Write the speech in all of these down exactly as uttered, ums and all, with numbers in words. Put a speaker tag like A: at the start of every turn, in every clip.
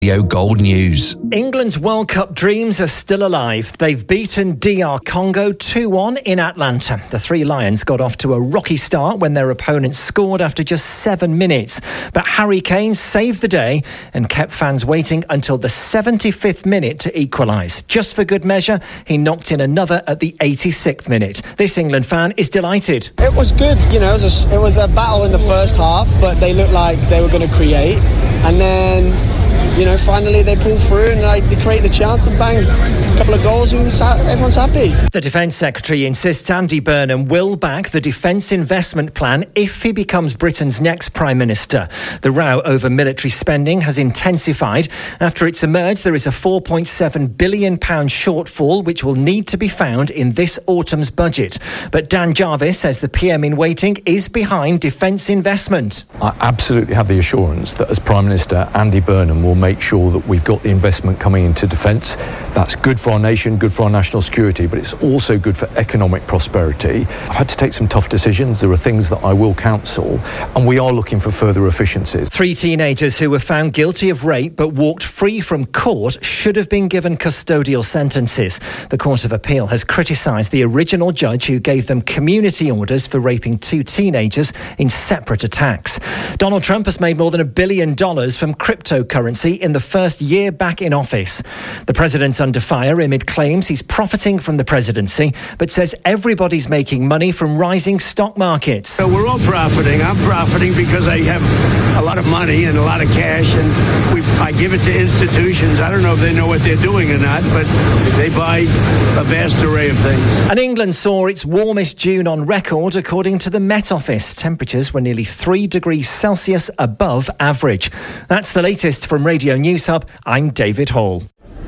A: Radio Gold News.
B: England's World Cup dreams are still alive. They've beaten D R Congo two one in Atlanta. The Three Lions got off to a rocky start when their opponents scored after just seven minutes. But Harry Kane saved the day and kept fans waiting until the seventy-fifth minute to equalise. Just for good measure, he knocked in another at the eighty-sixth minute. This England fan is delighted.
C: It was good, you know, it was a, it was a battle in the first half, but they looked like they were going to create. And then, you know, finally they pull through and like, they create the chance and bang, a couple of goals and everyone's happy.
B: The Defence Secretary insists Andy Burnham will back the Defence Investment Plan if he becomes Britain's next Prime Minister. The row over military spending has intensified. After it's emerged there is a four point seven billion pounds shortfall which will need to be found in this autumn's budget. But Dan Jarvis says the P M in waiting is behind defence investment.
D: I absolutely have the assurance that as Prime Minister, Andy Burnham will make sure that we've got the investment coming into defence. That's good for our nation, good for our national security, but it's also good for economic prosperity. I've had to take some tough decisions. There are things that I will counsel, and we are looking for further efficiencies.
B: Three teenagers who were found guilty of rape but walked free from court should have been given custodial sentences. The Court of Appeal has criticised the original judge who gave them community orders for raping two teenagers in separate attacks. Donald Trump has made more than a billion dollars from cryptocurrency in the first year back in office. The president's under fire amid claims he's profiting from the presidency, but says everybody's making money from rising stock markets.
E: So we're all profiting. I'm profiting because I have a lot of money and a lot of cash, and we, I give it to institutions. I don't know if they know what they're doing or not, but they buy a vast array of things.
B: And England saw its warmest June on record, according to the Met Office. Temperatures were nearly three degrees Celsius above average. That's the latest from Radio News Hub. I'm David Hall.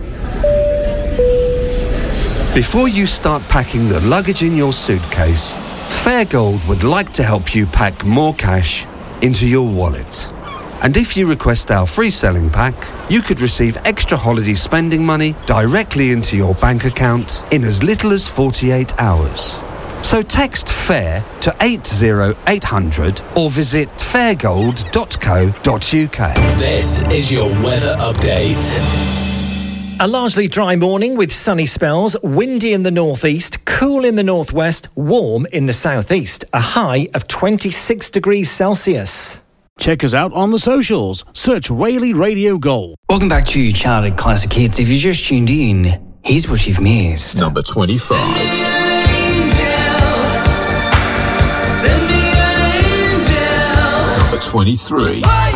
F: Before you start packing the luggage in your suitcase, Fairgold would like to help you pack more cash into your wallet. And if you request our free selling pack, you could receive extra holiday spending money directly into your bank account in as little as forty-eight hours. So text FAIR to eight zero eight hundred or visit fairgold dot co dot uk.
A: This is your weather update.
B: A largely dry morning with sunny spells, windy in the northeast, cool in the northwest, warm in the southeast. A high of twenty-six degrees Celsius.
G: Check us out on the socials. Search Whaley Radio Gold.
H: Welcome back to Childhood Classic Hits. If you just tuned in, here's what you've missed.
A: Number twenty-five. Number twenty-three.